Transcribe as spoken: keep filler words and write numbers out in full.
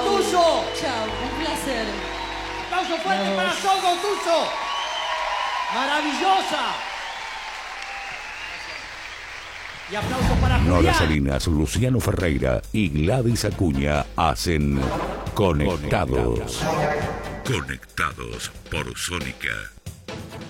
Gattuso. Chao, un placer. Aplauso fuerte para Sol Gattuso. Maravillosa. Y aplauso para Julián. Nora Salinas, Luciano Ferreira y Gladys Acuña hacen Conectados. Conectados por Sónica.